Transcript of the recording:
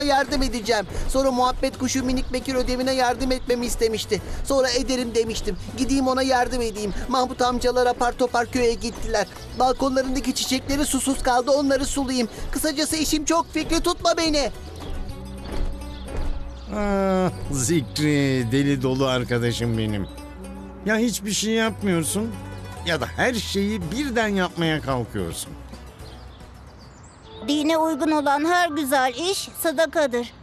yardım edeceğim. Sonra muhabbet kuşu minik Bekir ödevine yardım etmemi istemişti. Sonra ederim demiştim. Gideyim ona yardım edeyim. Mahmut amcalar apar topar köye gittiler. Balkonlarındaki çiçekleri susuz kaldı, onları sulayayım. Kısacası işim çok, Fikri tutma beni. Ah, Zikri, deli dolu arkadaşım benim. Ya hiçbir şey yapmıyorsun ya da her şeyi birden yapmaya kalkıyorsun. Dine uygun olan her güzel iş sadakadır.